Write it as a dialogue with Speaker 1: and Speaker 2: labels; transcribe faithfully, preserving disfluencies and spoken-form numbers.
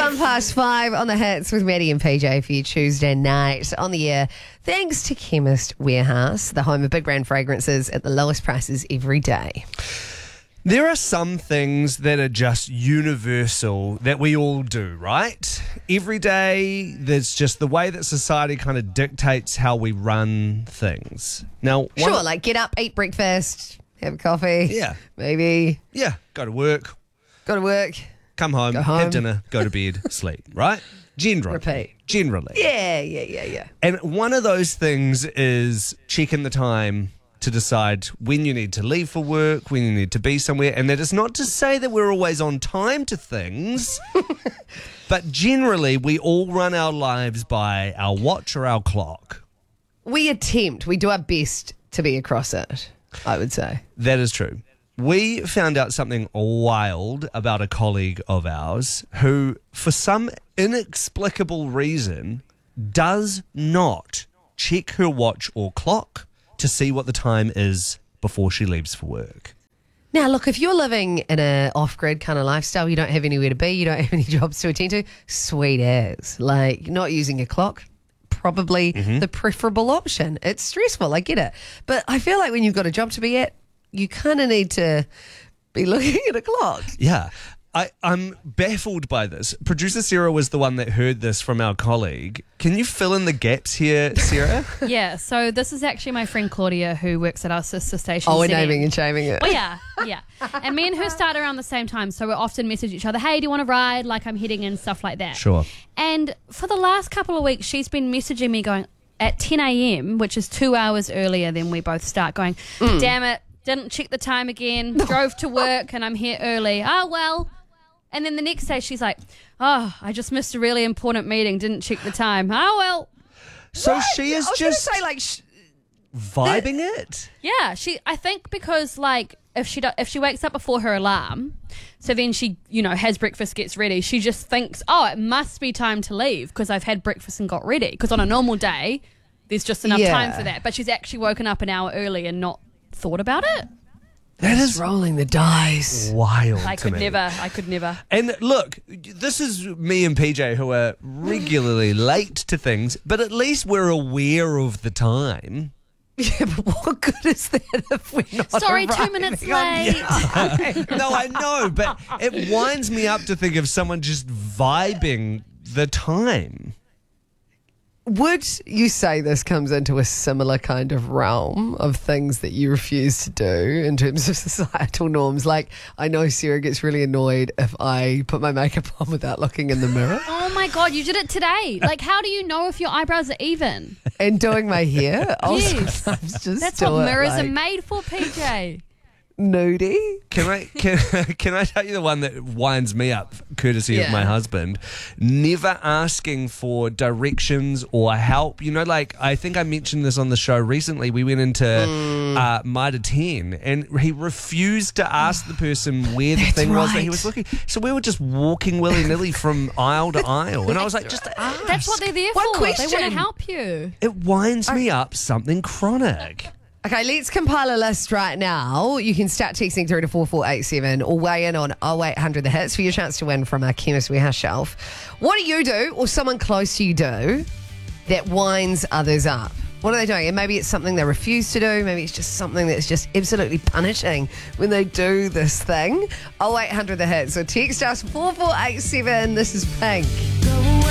Speaker 1: One past five on the hits with Maddie and P J for you Tuesday night on the air. Thanks to Chemist Warehouse, the home of big brand fragrances at the lowest prices every day.
Speaker 2: There are some things that are just universal that we all do, right? Every day, there's just the way that society kind of dictates how we run things. Now, one
Speaker 1: Sure,
Speaker 2: of-
Speaker 1: like get up, eat breakfast, have a coffee.
Speaker 2: Yeah.
Speaker 1: Maybe
Speaker 2: yeah, go to work,
Speaker 1: go to work.
Speaker 2: come home,
Speaker 1: Go home.
Speaker 2: have dinner, go to bed, sleep, right? Generally.
Speaker 1: Repeat.
Speaker 2: Generally.
Speaker 1: Yeah, yeah, yeah, yeah.
Speaker 2: And one of those things is checking the time to decide when you need to leave for work, when you need to be somewhere. And that is not to say that we're always on time to things, but generally we all run our lives by our watch or our clock.
Speaker 1: We attempt, we do our best to be across it, I would say.
Speaker 2: That is true. We found out something wild about a colleague of ours who, for some inexplicable reason, does not check her watch or clock to see what the time is before she leaves for work.
Speaker 1: Now, look, if you're living in a off-grid kind of lifestyle, you don't have anywhere to be, you don't have any jobs to attend to, sweet as. Like, not using a clock, probably
Speaker 2: Mm-hmm.
Speaker 1: the preferable option. It's stressful, I get it. But I feel like when you've got a job to be at, you kind of need to be looking at a clock.
Speaker 2: Yeah. I, I'm baffled by this. Producer Sarah was the one that heard this from our colleague. Can you fill in the gaps here, Sarah?
Speaker 3: Yeah, so this is actually my friend Claudia who works at our sister station.
Speaker 1: Oh, we're
Speaker 3: Z M.
Speaker 1: naming and shaming it.
Speaker 3: Oh, yeah, yeah. And me and her start around the same time, so we often message each other, hey, do you want to ride? Like I'm heading in, stuff like that.
Speaker 2: Sure.
Speaker 3: And for the last couple of weeks, she's been messaging me going, at ten a.m., which is two hours earlier than we both start, going, damn it, didn't check the time again, drove to work and I'm here early. Oh, well. And then the next day she's like, oh, I just missed a really important meeting, didn't check the time. Oh, well.
Speaker 2: So
Speaker 1: What?
Speaker 2: she is
Speaker 1: I was
Speaker 2: just
Speaker 1: going to say, like, sh-
Speaker 2: vibing it.
Speaker 3: Yeah, she. I think because like if she do, if she wakes up before her alarm, so then she you know has breakfast, gets ready. She just thinks, oh, it must be time to leave because I've had breakfast and got ready. Because on a normal day, there's just enough
Speaker 1: Yeah.
Speaker 3: time for that. But she's actually woken up an hour early and not thought about it.
Speaker 2: That
Speaker 1: It's
Speaker 2: is
Speaker 1: rolling the dice.
Speaker 2: wild
Speaker 3: I
Speaker 2: to
Speaker 3: could
Speaker 2: me.
Speaker 3: never. I could never.
Speaker 2: And look, this is me and P J who are regularly late to things, but at least we're aware of the time.
Speaker 1: Yeah, but what good is that if we're not
Speaker 3: Sorry, two
Speaker 1: arriving
Speaker 3: minutes
Speaker 1: on
Speaker 3: late.
Speaker 1: time?
Speaker 2: No, I know, but it winds me up to think of someone just vibing the time.
Speaker 1: Would you say this comes into a similar kind of realm of things that you refuse to do in terms of societal norms? Like, I know Sarah gets really annoyed if I put my makeup on without looking in the mirror
Speaker 3: Oh my god, you did it today. Like, how do you know if your eyebrows are even?
Speaker 1: and doing my hair. I'll
Speaker 3: Yes.
Speaker 1: sometimes just
Speaker 3: That's
Speaker 1: do
Speaker 3: what
Speaker 1: it,
Speaker 3: mirrors
Speaker 1: like,
Speaker 3: are made for, P J.
Speaker 1: nudie.
Speaker 2: Can I can, can I tell you the one that winds me up, courtesy
Speaker 1: Yeah.
Speaker 2: of my husband? Never asking for directions or help. You know, like I think I mentioned this on the show recently. We went into
Speaker 1: Mm.
Speaker 2: uh, Mitre ten and he refused to ask the person where the
Speaker 1: That's
Speaker 2: thing was that he
Speaker 1: right.
Speaker 2: was looking. So we were just walking willy nilly from aisle to aisle, and I was like, just ask.
Speaker 3: That's what they're there
Speaker 1: One
Speaker 3: for. They
Speaker 1: question.
Speaker 3: want to help you.
Speaker 2: It winds me up something chronic.
Speaker 1: Okay, let's compile a list right now. You can start texting through to four four eight seven or weigh in on oh eight hundred the hits for your chance to win from our Chemist Warehouse shelf. What do you do or someone close to you do that winds others up? What are they doing? And maybe it's something they refuse to do. Maybe it's just something that's just absolutely punishing when they do this thing. oh eight hundred the hits. So text us four four eight seven. This is Pink.